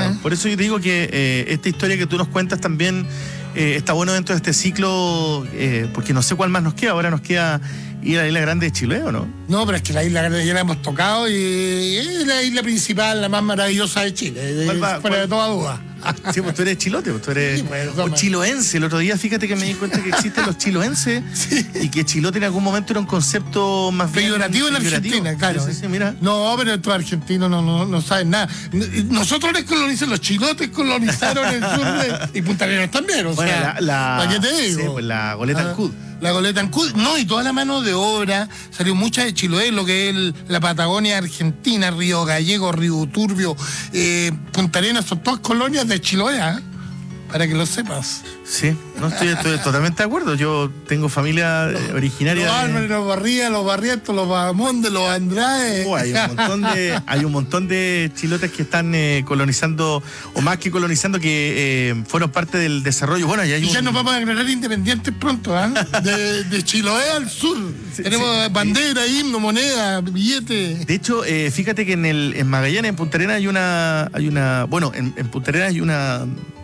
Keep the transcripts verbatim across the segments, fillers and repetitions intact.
claro. Por eso yo te digo que eh, esta historia que tú nos cuentas también eh, está bueno dentro de este ciclo, eh, porque no sé cuál más nos queda. Ahora nos queda ir a la Isla Grande de Chiloé, ¿o no? No, pero es que la Isla Grande ya la hemos tocado y es la isla principal, la más maravillosa de Chile, de, fuera cuál? de toda duda. Sí, pues tú eres chilote, pues tú eres sí, pues, o chiloense. El otro día, fíjate que me di cuenta que existen los chiloenses sí. y que chilote en algún momento era un concepto más peyorativo en Argentina, claro. Sí, sí, sí, mira. No, pero estos argentinos no, no, no saben nada. Nosotros les colonizamos, los chilotes colonizaron el sur de, y Punta Arenas también, o bueno, sea, la, la, ¿para qué te digo? Sí, pues la goleta ah, Ancud. La goleta Ancud, no, y toda la mano de obra, salió mucha de Chiloé, lo que es el, la Patagonia Argentina, Río Gallego, Río Turbio, eh, Punta Arenas, son todas colonias de Chiloé, ¿eh? Para que lo sepas. Sí, no estoy, estoy totalmente de acuerdo. Yo tengo familia eh, originaria. Los Álvarez, de... los Barría, los Barrientos, los Bahamonde, los Andrade. Oh, hay un montón de, hay un montón de chilotes que están eh, colonizando, o más que colonizando, que eh, fueron parte del desarrollo. Bueno, ya hay y un... ya nos vamos a declarar independientes pronto, ¿eh? De, de Chiloé al sur. Sí, tenemos sí, bandera, sí. himno, moneda, billete. De hecho, eh, fíjate que en el en Magallanes, en Punta Arenas, hay una, hay una, bueno, en, en Punta Arenas hay una.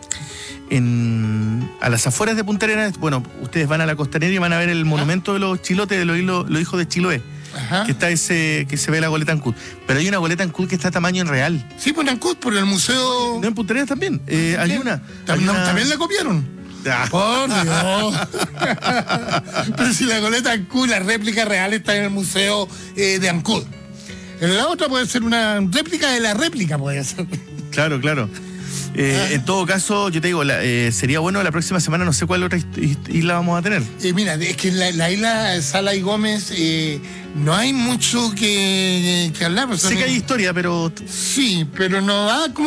En, a las afueras de Punta Arenas, bueno, ustedes van a la costanera y van a ver el monumento de los chilotes, de los, los, los hijos de Chiloé. Ajá. Que está ese, que se ve la goleta Ancud. Pero hay una goleta Ancud que está a tamaño en real. Sí, pues en Ancud, por el museo. No, en Punta Arenas también. Eh, hay una. ¿También, hay una... ¿También la copiaron? Ah. Por Dios. Pero si la goleta Ancud, la réplica real está en el museo eh, de Ancud. En la otra puede ser una réplica de la réplica, puede ser. Claro, claro. Eh, ah. En todo caso, yo te digo, la, eh, sería bueno la próxima semana, no sé cuál otra isla vamos a tener. Eh, mira, es que la, la isla Sala y Gómez eh, no hay mucho que, que hablar. Sé que, que hay historia, pero... Sí, pero no da como...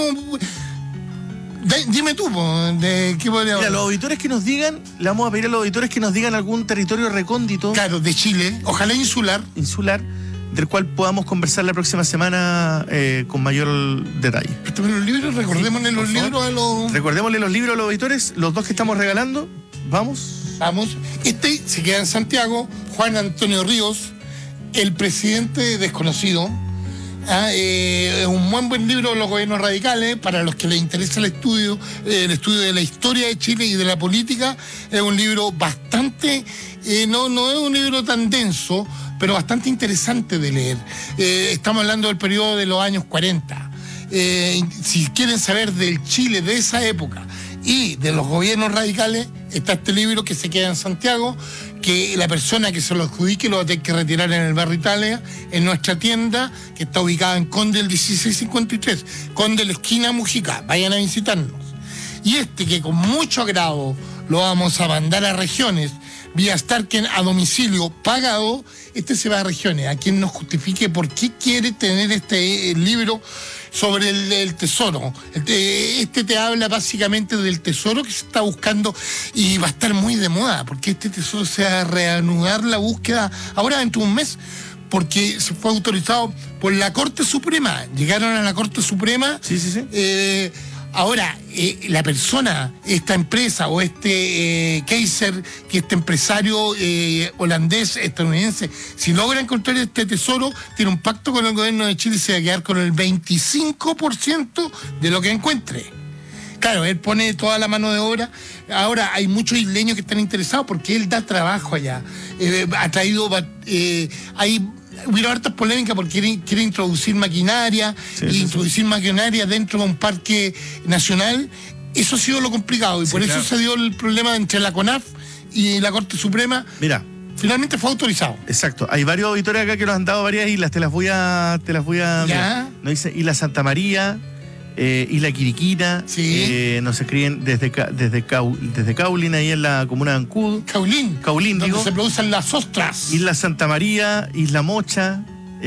De, dime tú, ¿de qué podría hablar? Mira, los auditores que nos digan, le vamos a pedir a los auditores que nos digan algún territorio recóndito. Claro, de Chile, ojalá insular. Insular. Del cual podamos conversar la próxima semana eh, con mayor detalle. Pero los libros, recordémosle sí, los libros a los... Recordémosle los libros a los auditores, los dos que estamos regalando. Vamos. Vamos. Este se queda en Santiago, Juan Antonio Ríos, El presidente desconocido. Ah, eh, es un buen buen libro de los gobiernos radicales, para los que les interesa el estudio, eh, el estudio de la historia de Chile y de la política. Es un libro bastante, eh, no, no es un libro tan denso, pero bastante interesante de leer. Eh, estamos hablando del periodo de los años cuarenta. Eh, si quieren saber del Chile de esa época y de los gobiernos radicales, está este libro que se queda en Santiago, que la persona que se lo adjudique lo va a tener que retirar en el barrio Italia, en nuestra tienda, que está ubicada en Conde el dieciséis cincuenta y tres, Conde la esquina Mujica. Vayan a visitarnos. Y este, que con mucho agrado lo vamos a mandar a regiones, vía Starken a domicilio pagado, este se va a regiones, a quien nos justifique por qué quiere tener este libro sobre el, el tesoro. Este, este te habla básicamente del tesoro que se está buscando y va a estar muy de moda, porque este tesoro se va a reanudar la búsqueda ahora dentro de un mes, porque se fue autorizado por la Corte Suprema. Llegaron a la Corte Suprema. Sí, sí, sí. Eh, Ahora, eh, la persona, esta empresa o este eh, Kaiser, que este empresario eh, holandés, estadounidense, si logra encontrar este tesoro, tiene un pacto con el gobierno de Chile y se va a quedar con el veinticinco por ciento de lo que encuentre. Claro, él pone toda la mano de obra. Ahora, hay muchos isleños que están interesados porque él da trabajo allá. Eh, ha traído... Eh, hay... Hubo hartas polémicas porque quiere, quiere introducir maquinaria, sí, e sí, introducir sí. maquinaria dentro de un parque nacional. Eso ha sido lo complicado y sí, por claro. eso se dio el problema entre la CONAF y la Corte Suprema. Mira, finalmente fue autorizado. Exacto. Hay varios auditores acá que nos han dado varias islas. Te las voy a... Te las voy a... ¿Ya? Nos dice Isla Santa María, eh, Isla Quiriquina. Sí. Eh, nos escriben desde, desde, desde Caulín, ahí en la comuna de Ancud. Caulín. Caulín, donde digo. se producen las ostras. Isla Santa María, Isla Mocha.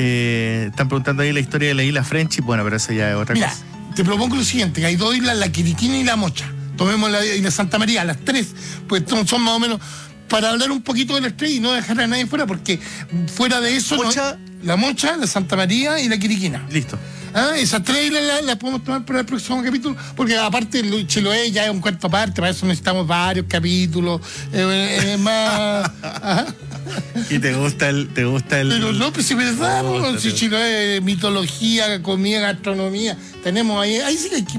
Eh, están preguntando ahí la historia de la isla Friendship. Bueno, pero eso ya es otra Mira, cosa. Te propongo lo siguiente, que hay dos islas, la Quiriquina y la Mocha. Tomemos la isla Santa María, las tres, pues son más o menos, para hablar un poquito de las tres y no dejar a nadie fuera, porque fuera de eso... Mocha, no, la Mocha, la Santa María y la Quiriquina. Listo. Ah, esas tres islas las, las podemos tomar para el próximo capítulo, porque aparte el Chiloé ya es un cuarto aparte, para eso necesitamos varios capítulos, eh, eh, más... Ajá. Y te gusta el... Te gusta el Pero no, pues si es verdad, no, si Chiloé, mitología, comida, gastronomía, tenemos ahí, ahí sí que hay que